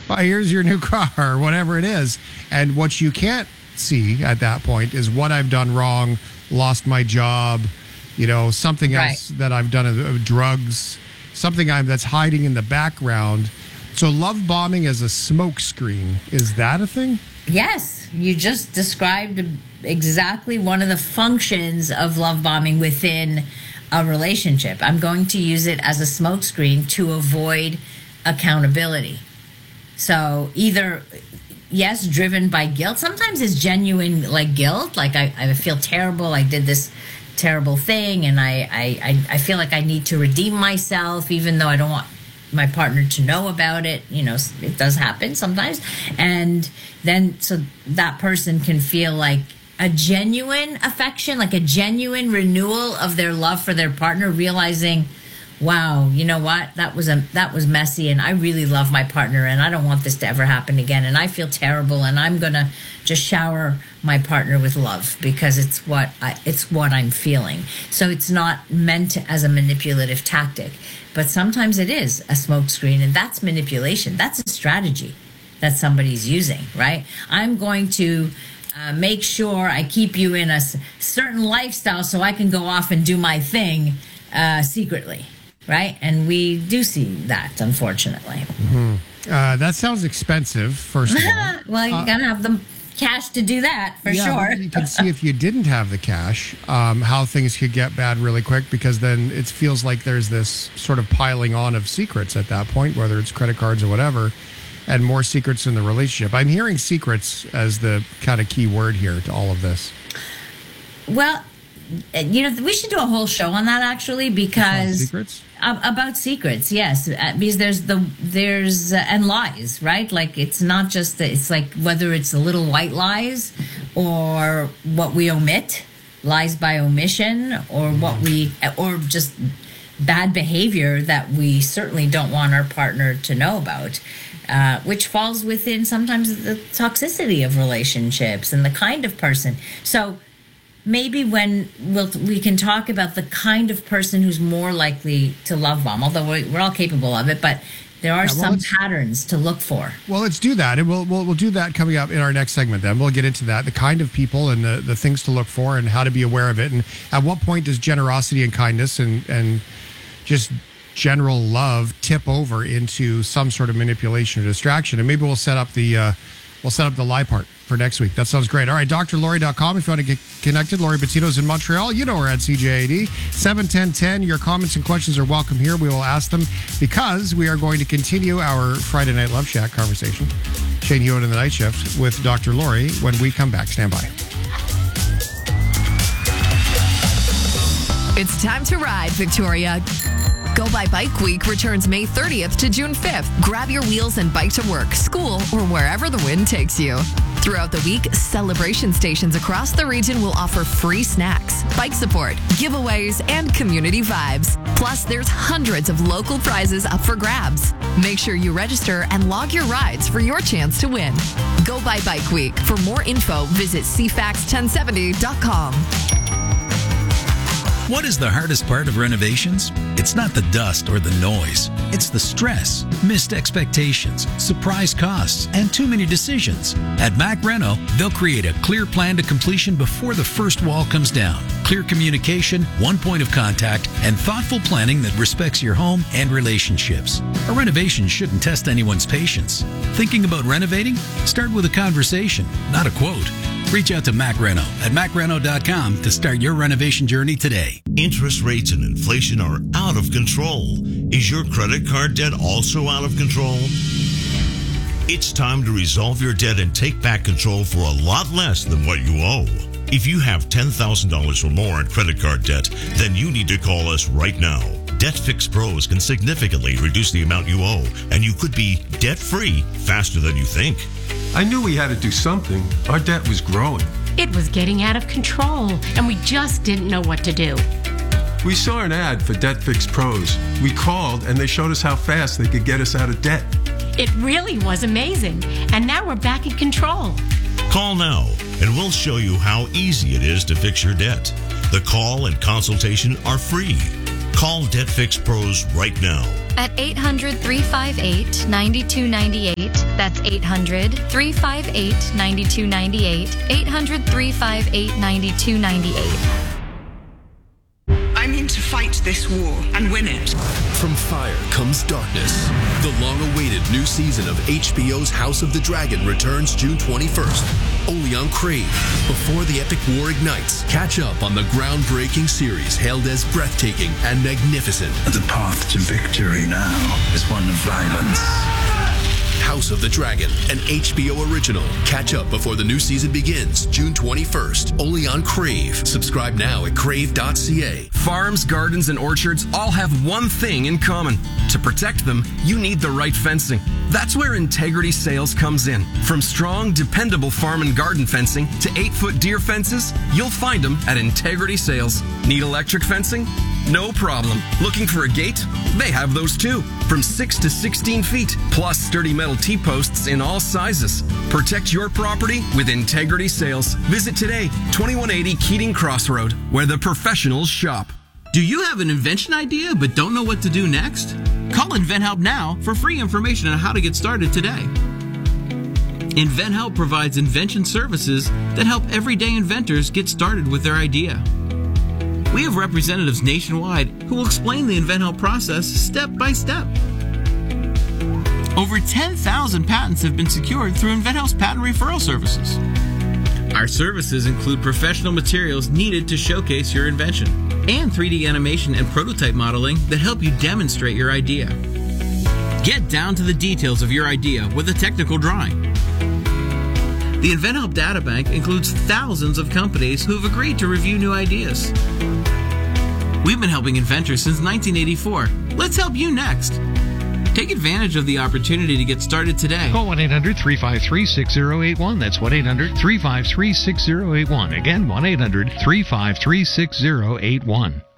well, here's your new car or whatever it is. And what you can't see at that point is what I've done wrong, lost my job, something else that I've done, drugs, something that's hiding in the background. So love bombing as a smoke screen, is that a thing? Yes, you just described exactly one of the functions of love bombing within a relationship. I'm going to use it as a smokescreen to avoid accountability. So either, yes, driven by guilt. Sometimes it's genuine, guilt. I feel terrible. I did this terrible thing, and I feel like I need to redeem myself, even though I don't want my partner to know about it. It does happen sometimes. And then so that person can feel like a genuine affection, like a genuine renewal of their love for their partner, realizing, wow, you know what? That was messy, and I really love my partner, and I don't want this to ever happen again, and I feel terrible, and I'm gonna just shower my partner with love because it's what I'm feeling. So it's not meant as a manipulative tactic, but sometimes it is a smokescreen, and that's manipulation. That's a strategy that somebody's using, right? I'm going to make sure I keep you in a certain lifestyle so I can go off and do my thing secretly, right? And we do see that, unfortunately. Mm-hmm. That sounds expensive, first of all. Well, you gotta have the cash to do that, for sure. You can see if you didn't have the cash, how things could get bad really quick, because then it feels like there's this sort of piling on of secrets at that point, whether it's credit cards or whatever, and more secrets in the relationship. I'm hearing secrets as the kind of key word here to all of this. Well, we should do a whole show on that, actually, because secrets? About secrets, yes, because there's and lies, right? Like, it's not just it's like whether it's the little white lies or what we omit, lies by omission, or or just bad behavior that we certainly don't want our partner to know about. Which falls within sometimes the toxicity of relationships and the kind of person. So maybe when we can talk about the kind of person who's more likely to love bomb, although we're all capable of it, but there are some patterns to look for. Well, let's do that. And we'll do that coming up in our next segment then. We'll get into that, the kind of people and the things to look for and how to be aware of it. And at what point does generosity and kindness and just general love tip over into some sort of manipulation or distraction? And maybe we'll set up the lie part for next week. That sounds great. All right, drlori.com if you want to get connected. Lori Bettito's in Montreal. You know we're at CJAD 71010. Your comments and questions are welcome here. We will ask them because we are going to continue our Friday Night Love Shack conversation. Shane Hewitt in the night shift with Dr. Lori when we come back. Stand by. It's time to ride, Victoria. Go By Bike Week returns May 30th to June 5th. Grab your wheels and bike to work, school, or wherever the wind takes you. Throughout the week, celebration stations across the region will offer free snacks, bike support, giveaways, and community vibes. Plus, there's hundreds of local prizes up for grabs. Make sure you register and log your rides for your chance to win. Go By Bike Week. For more info, visit cfax1070.com. What is the hardest part of renovations? It's not the dust or the noise. It's the stress, missed expectations, surprise costs, and too many decisions. At Mac Reno, they'll create a clear plan to completion before the first wall comes down. Clear communication, one point of contact, and thoughtful planning that respects your home and relationships. A renovation shouldn't test anyone's patience. Thinking about renovating? Start with a conversation, not a quote. Reach out to Mac Reno at macreno.com to start your renovation journey today. Interest rates and inflation are out of control. Is your credit card debt also out of control? It's time to resolve your debt and take back control for a lot less than what you owe. If you have $10,000 or more in credit card debt, then you need to call us right now. Debt Fix Pros can significantly reduce the amount you owe, and you could be debt-free faster than you think. I knew we had to do something. Our debt was growing. It was getting out of control, and we just didn't know what to do. We saw an ad for Debt Fix Pros. We called, and they showed us how fast they could get us out of debt. It really was amazing, and now we're back in control. Call now, and we'll show you how easy it is to fix your debt. The call and consultation are free. Call Debt Fix Pros right now. At 800-358-9298. That's 800-358-9298. 800-358-9298. I mean to fight this war and win it. From fire comes darkness. The long-awaited new season of HBO's House of the Dragon returns June 21st, only on Crave. Before the epic war ignites, catch up on the groundbreaking series hailed as breathtaking and magnificent. The path to victory now is one of violence. House of the Dragon, an HBO original. Catch up before the new season begins, June 21st, only on Crave. Subscribe now at crave.ca. Farms, gardens, and orchards all have one thing in common. To protect them, you need the right fencing. That's where Integrity Sales comes in. From strong, dependable farm and garden fencing to 8-foot deer fences, you'll find them at Integrity Sales. Need electric fencing? No problem. Looking for a gate? They have those too. From 6 to 16 feet, plus sturdy metal T-posts in all sizes. Protect your property with Integrity Sales. Visit today, 2180 Keating Crossroad, where the professionals shop. Do you have an invention idea but don't know what to do next? Call InventHelp now for free information on how to get started today. InventHelp provides invention services that help everyday inventors get started with their idea. We have representatives nationwide who will explain the InventHelp process step by step. Over 10,000 patents have been secured through InventHelp's patent referral services. Our services include professional materials needed to showcase your invention and 3D animation and prototype modeling that help you demonstrate your idea. Get down to the details of your idea with a technical drawing. The InventHelp Databank includes thousands of companies who have agreed to review new ideas. We've been helping inventors since 1984. Let's help you next. Take advantage of the opportunity to get started today. Call 1-800-353-6081. That's 1-800-353-6081. Again, 1-800-353-6081.